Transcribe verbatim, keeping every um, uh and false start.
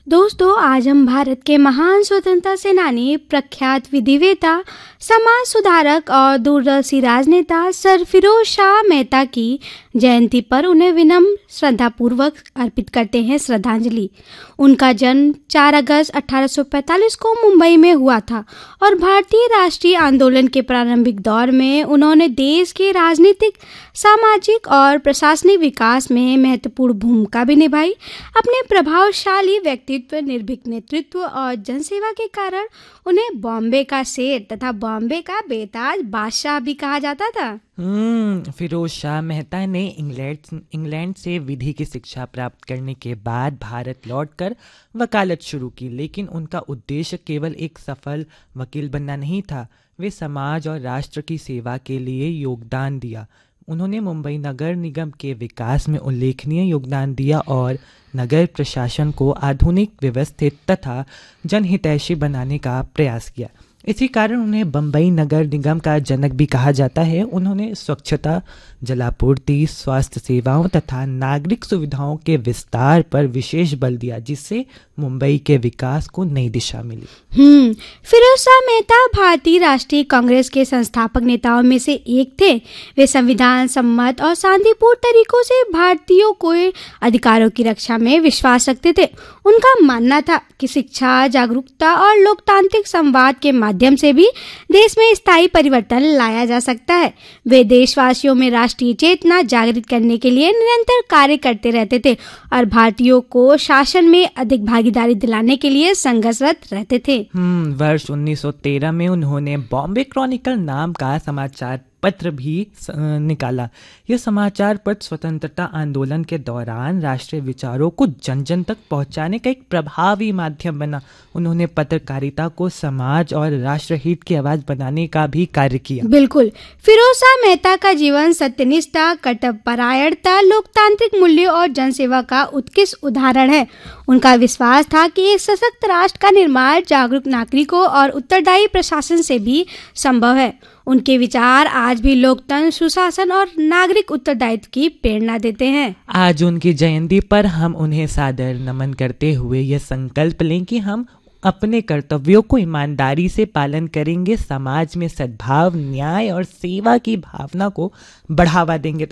दोस्तों, आज हम भारत के महान स्वतंत्रता सेनानी, प्रख्यात विधिवेता, समाज सुधारक और दूरदर्शी राजनेता सर फिरोज शाह मेहता की जयंती पर उन्हें विनम्र श्रद्धापूर्वक अर्पित करते हैं श्रद्धांजलि। उनका जन्म चार अगस्त अठारह सौ पैंतालीस को मुंबई में हुआ था और भारतीय राष्ट्रीय आंदोलन के प्रारंभिक दौर में उन्होंने देश के राजनीतिक, सामाजिक और प्रशासनिक विकास में महत्वपूर्ण भूमिका भी निभाई। अपने प्रभावशाली व्यक्तित्व, निर्भीक नेतृत्व और जनसेवा के कारण उन्हें बॉम्बे का शेर तथा बॉम्बे का बेताज बादशाह भी कहा जाता था। हम्म फिरोज शाह मेहता ने इंग्लैंड इंग्लैंड से विधि की शिक्षा प्राप्त करने के बाद भारत लौटकर वकालत शुरू की, लेकिन उनका उद्देश्य केवल एक सफल वकील बनना नहीं था। वे समाज और राष्ट्र की सेवा के लिए योगदान दिया। उन्होंने मुंबई नगर निगम के विकास में उल्लेखनीय योगदान दिया और नगर प्रशासन को आधुनिक, व्यवस्थित तथा जनहितैषी बनाने का प्रयास किया। इसी कारण उन्हें बम्बई नगर निगम का जनक भी कहा जाता है। उन्होंने स्वच्छता, जलापूर्ति, स्वास्थ्य सेवाओं तथा नागरिक सुविधाओं के विस्तार पर विशेष बल दिया, जिससे मुंबई के विकास को नई दिशा मिली। हम्म फिरोज शाह मेहता भारतीय राष्ट्रीय कांग्रेस के संस्थापक नेताओं में से एक थे। वे संविधान सम्मत और शांतिपूर्ण तरीकों से भारतीयों को अधिकारों की रक्षा में विश्वास रखते थे। उनका मानना था कि शिक्षा, जागरूकता और लोकतांत्रिक संवाद के माध्यम से भी देश में स्थायी परिवर्तन लाया जा सकता है। वे देशवासियों में राष्ट्रीय चेतना जागृत करने के लिए निरंतर कार्य करते रहते थे और भारतीयों को शासन में अधिक भागीदारी दिलाने के लिए संघर्षरत रहते थे। हम्म वर्ष उन्नीस सौ तेरह में उन्होंने बॉम्बे क्रॉनिकल नाम का समाचार पत्र भी निकाला। यह समाचार पत्र स्वतंत्रता आंदोलन के दौरान राष्ट्रीय विचारों को जन जन तक पहुंचाने का एक प्रभावी माध्यम बना। उन्होंने पत्रकारिता को समाज और राष्ट्रहित की आवाज बनाने का भी कार्य किया। बिल्कुल, फिरोज शाह मेहता का जीवन सत्यनिष्ठा, कर्तव्यपरायणता, लोकतांत्रिक मूल्यों और जनसेवा का उत्कृष्ट उदाहरण है। उनका विश्वास था कि एक सशक्त राष्ट्र का निर्माण जागरूक नागरिकों और उत्तरदायी प्रशासन से भी संभव है। उनके विचार आज भी लोकतंत्र, सुशासन और नागरिक उत्तरदायित्व की प्रेरणा देते हैं। आज उनकी जयंती पर हम उन्हें सादर नमन करते हुए यह संकल्प लें कि हम अपने कर्तव्यों को ईमानदारी से पालन करेंगे, समाज में सद्भाव, न्याय और सेवा की भावना को बढ़ावा देंगे।